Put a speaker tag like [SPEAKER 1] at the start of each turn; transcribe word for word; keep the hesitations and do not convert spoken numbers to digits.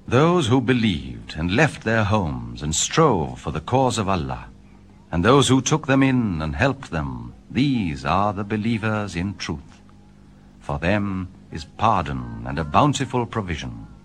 [SPEAKER 1] Those who believed and left their homes and strove for the cause of Allah, and those who took them in and helped them, these are the believers in truth. For them is pardon and a bountiful provision.